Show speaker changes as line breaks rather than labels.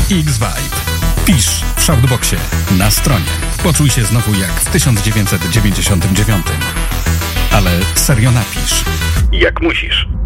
X-Vibe. Pisz w Shoutboxie, na stronie. Poczuj się znowu jak w 1999. Ale serio napisz. Jak musisz.